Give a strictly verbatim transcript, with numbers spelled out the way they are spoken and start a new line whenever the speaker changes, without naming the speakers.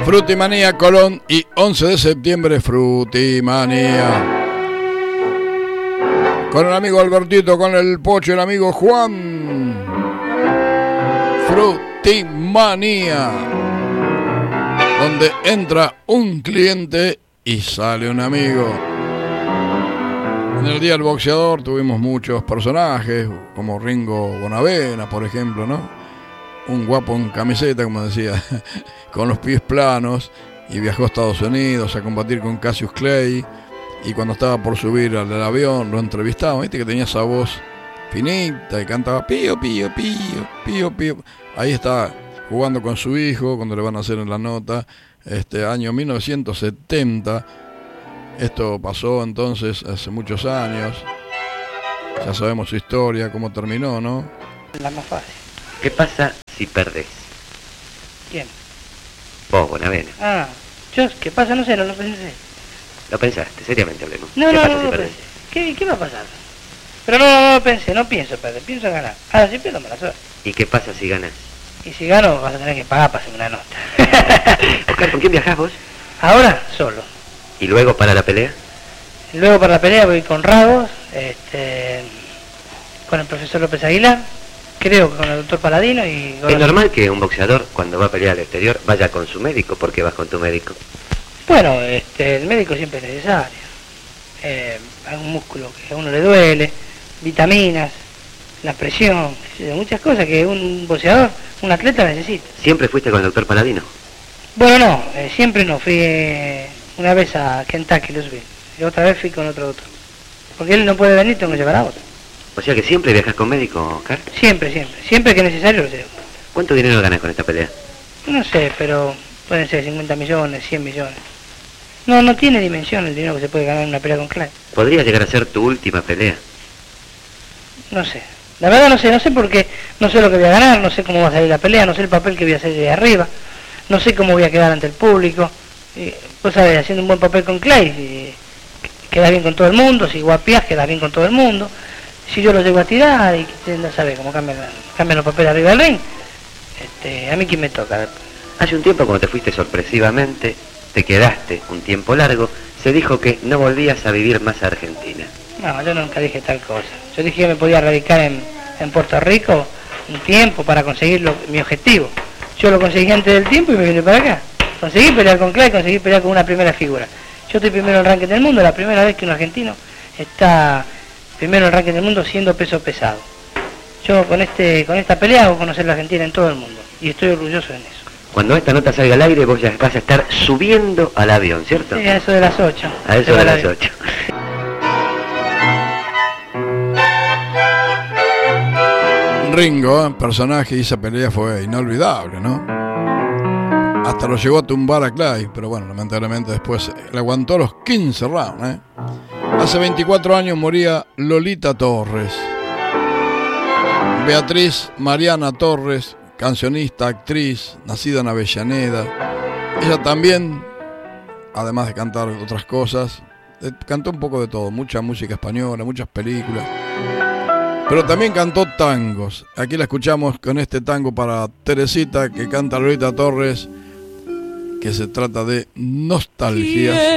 Frutimanía Colón y once de septiembre Frutimanía. Con el amigo Albertito, con el Pocho, el amigo Juan. Frutimanía, donde entra un cliente y sale un amigo. En el Día del Boxeador tuvimos muchos personajes, como Ringo Bonavena, por ejemplo, ¿no? Un guapo en camiseta, como decía, con los pies planos, y viajó a Estados Unidos a combatir con Cassius Clay. Y cuando estaba por subir al avión lo entrevistaba, viste que tenía esa voz finita y cantaba pío, pío, pío, pío, pío. Ahí está jugando con su hijo cuando le van a hacer en la nota, este año mil novecientos setenta. Esto pasó entonces hace muchos años. Ya sabemos su historia, cómo terminó, ¿no?
La más fácil.
¿Qué pasa si perdés?
¿Quién?
Vos, Bonavena.
Ah, yo, ¿qué pasa? No sé, no lo pensé.
Lo pensaste, seriamente hablemos.
No,
¿Qué
no,
pasa
no
si
lo
perdés?
pensé. ¿Qué, ¿Qué va a pasar? Pero no, no, no lo pensé, no pienso perder, pienso ganar. Ahora si pierdo me la suerte.
¿Y qué pasa si ganas?
Y si gano vas a tener que pagar para hacerme una nota.
Oscar, ¿con quién viajás vos?
Ahora, solo.
¿Y luego para la pelea?
Luego para la pelea voy con Ragos, este, con el profesor López Aguilar, creo que con el doctor Paladino y...
Es normal que un boxeador cuando va a pelear al exterior vaya con su médico. ¿Por qué vas con tu médico?
Bueno, este, el médico siempre es necesario. Eh, algún músculo que a uno le duele, vitaminas, la presión, muchas cosas que un boxeador, un atleta necesita.
¿Siempre fuiste con el doctor Paladino?
Bueno, no, eh, siempre no, fui eh, una vez a Kentucky, Louisville, y otra vez fui con otro doctor. Porque él no puede venir, tengo que llevar a otro.
O sea que siempre viajas con médico, Oscar.
Siempre, siempre, siempre que es necesario lo llevo.
¿Cuánto dinero ganas con esta pelea?
No sé, pero pueden ser cincuenta millones, cien millones. No, no tiene dimensión el dinero que se puede ganar en una pelea con Clay.
¿Podría llegar a ser tu última pelea?
No sé. La verdad no sé, no sé porque no sé lo que voy a ganar, no sé cómo va a salir la pelea, no sé el papel que voy a hacer de arriba, no sé cómo voy a quedar ante el público. Y, pues sabes, haciendo un buen papel con Clay, si queda bien con todo el mundo, si guapias queda bien con todo el mundo, si yo lo llego a tirar y no sabe cómo cambian, cambian los papeles arriba del ring, este, a mí quién me toca.
Hace un tiempo cuando te fuiste sorpresivamente, te quedaste un tiempo largo, se dijo que no volvías a vivir más a Argentina.
No, yo nunca dije tal cosa. Yo dije que me podía radicar en, en Puerto Rico un tiempo para conseguir lo, mi objetivo. Yo lo conseguí antes del tiempo y me vine para acá. Conseguí pelear con Clay, conseguí pelear con una primera figura. Yo estoy primero en el ranking del mundo, la primera vez que un argentino está primero en el ranking del mundo siendo peso pesado. Yo con este con esta pelea hago conocer la Argentina en todo el mundo y estoy orgulloso en eso.
Cuando esta nota salga al aire vos ya vas a estar subiendo al avión, ¿cierto?
Sí, a eso de las ocho.
A eso de las ocho.
Ringo, personaje, y esa pelea fue inolvidable, ¿no? Hasta lo llegó a tumbar a Clay, pero bueno, lamentablemente después le aguantó los quince rounds, ¿eh? Hace veinticuatro años moría Lolita Torres. Beatriz Mariana Torres, cancionista, actriz, nacida en Avellaneda. Ella también, además de cantar otras cosas, cantó un poco de todo, mucha música española, muchas películas. Pero también cantó tangos. Aquí la escuchamos con este tango para Teresita que canta Lolita Torres, que se trata de nostalgia.